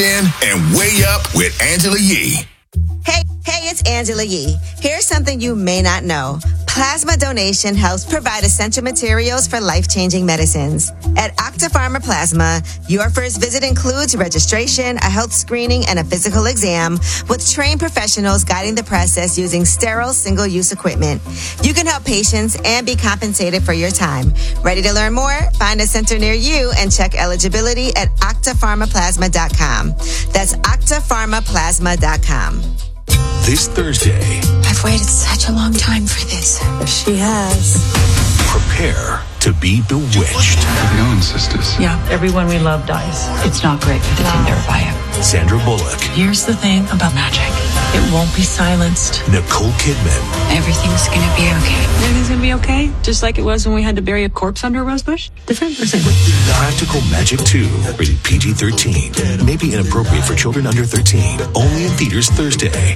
In and Way Up with Angela Yee. Hey, it's Angela Yee. Here's something you may not know. Plasma donation helps provide essential materials for life-changing medicines. At Octapharma Plasma, your first visit includes registration, a health screening, and a physical exam with trained professionals guiding the process using sterile single-use equipment. You can help patients and be compensated for your time. Ready to learn more? Find a center near you and check eligibility at octapharmaplasma.com. That's octapharmaplasma.com. This Thursday, I've waited such a long time for this. She has. prepare to be bewitched. The Owen sisters. Yeah, everyone we love dies. It's not great for the Tinder bio. Sandra Bullock. Here's the thing about magic. It won't be silenced. Nicole Kidman. Everything's gonna be okay. Everything's gonna be okay? Just like it was when we had to bury a corpse under a rose bush? Different or same? Practical Magic 2. Rated PG-13. May be inappropriate for children under 13. Only in theaters Thursday.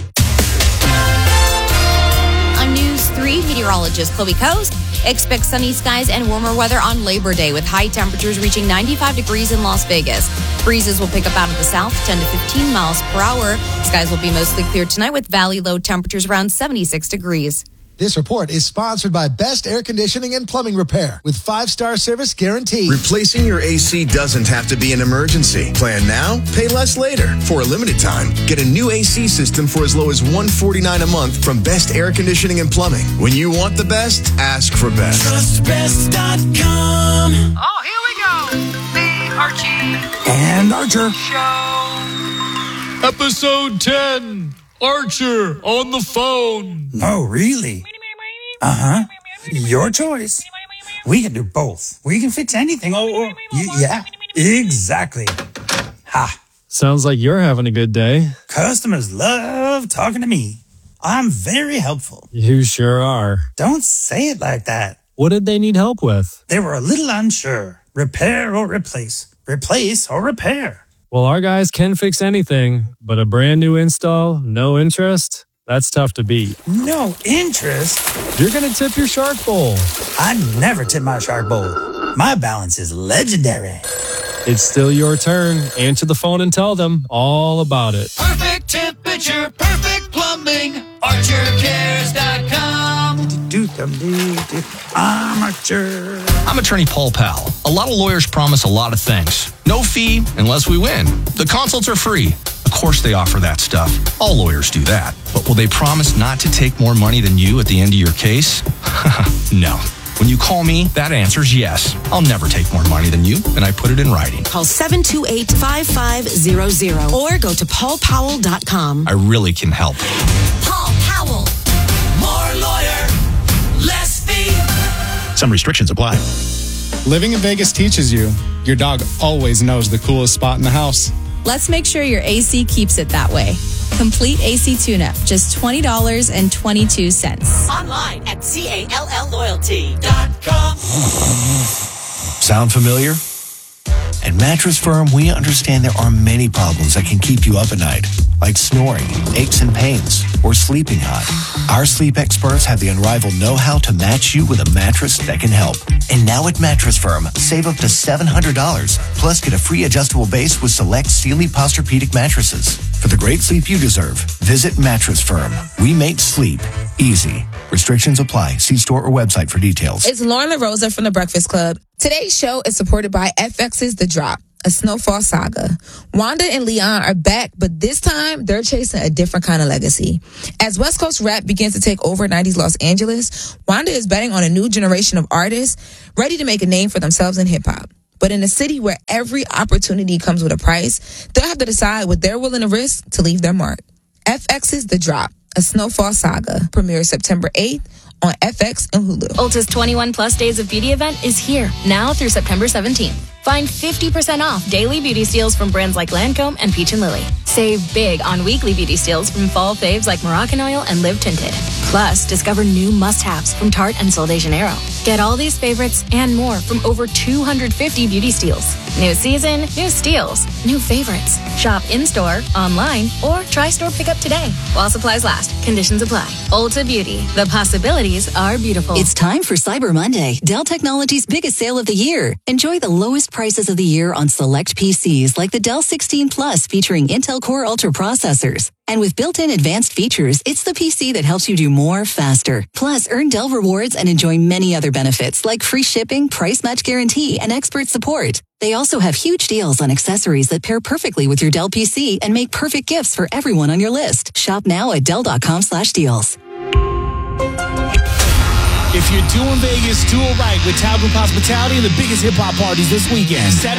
On News 3, meteorologist Chloe Coast expects sunny skies and warmer weather on Labor Day with high temperatures reaching 95 degrees in Las Vegas. Breezes will pick up out of the south, 10 to 15 miles per hour. Skies will be mostly clear tonight with valley low temperatures around 76 degrees. This report is sponsored by Best Air Conditioning and Plumbing Repair with 5-star service guaranteed. Replacing your AC doesn't have to be an emergency. Plan now, pay less later. For a limited time, get a new AC system for as low as $149 a month from Best Air Conditioning and Plumbing. When you want the best, ask for Best. TrustBest.com. Oh, here we go. The Archie And Archer. Show. Episode 10. Archer on the phone. Oh, really? Uh-huh. Your choice. We can do both. We can fix anything. Yeah, exactly. Ha. Sounds like you're having a good day. Customers love talking to me. I'm very helpful. You sure are. Don't say it like that. What did they need help with? They were a little unsure. Repair or replace. Replace or repair. Well, our guys can fix anything, but a brand new install, no interest, that's tough to beat. No interest? You're going to tip your Shark Bowl. I never tip my Shark Bowl. My balance is legendary. It's still your turn. Answer the phone and tell them all about it. Perfect temperature, perfect plumbing. ArcherCares.com. Armature. I'm attorney Paul Powell. A lot of lawyers promise a lot of things. No fee unless we win. The consults are free. Of course they offer that stuff. All lawyers do that. But will they promise not to take more money than you at the end of your case? No. When you call me, that answer's yes. I'll never take more money than you, and I put it in writing. Call 728-5500 or go to paulpowell.com. I really can help. Paul Powell. More lawyer, less fee. Some restrictions apply. Living in Vegas teaches you. Your dog always knows the coolest spot in the house. Let's make sure your AC keeps it that way. Complete AC tune-up, just $20.22. Online at CALLloyalty.com. Sound familiar? At Mattress Firm, we understand there are many problems that can keep you up at night, like snoring, aches and pains, or sleeping hot. Our sleep experts have the unrivaled know-how to match you with a mattress that can help. And now at Mattress Firm, save up to $700, plus get a free adjustable base with select Sealy Posturepedic mattresses. For the great sleep you deserve, visit Mattress Firm. We make sleep easy. Restrictions apply. See store or website for details. It's Lauren LaRosa from The Breakfast Club. Today's show is supported by FX's The Drop, a snowfall saga. Wanda and Leon are back, but this time they're chasing a different kind of legacy. As West Coast rap begins to take over 90s Los Angeles, Wanda is betting on a new generation of artists ready to make a name for themselves in hip-hop. But in a city where every opportunity comes with a price, they'll have to decide what they're willing to risk to leave their mark. FX's The Drop, a snowfall saga, premieres September 8th on FX and Hulu. Ulta's 21 plus days of beauty event is here now through September 17th. Find 50% off daily beauty steals from brands like Lancome and Peach & Lily. Save big on weekly beauty steals from fall faves like Moroccan Oil and Live Tinted. Plus, discover new must-haves from Tarte and Sol de Janeiro. Get all these favorites and more from over 250 beauty steals. New season, new steals, new favorites. Shop in-store, online, or try store pickup today. While supplies last, conditions apply. Ulta Beauty. The possibilities are beautiful. It's time for Cyber Monday, Dell Technologies' biggest sale of the year. Enjoy the lowest prices of the year on select PCs like the Dell 16 Plus featuring Intel Core Ultra processors. And with built-in advanced features, it's the PC that helps you do more faster. Plus, earn Dell rewards and enjoy many other benefits like free shipping, price match guarantee, and expert support. They also have huge deals on accessories that pair perfectly with your Dell PC and make perfect gifts for everyone on your list. Shop now at Dell.com/deals. If you're doing Vegas, do it right with Town Group Hospitality and the biggest hip-hop parties this weekend.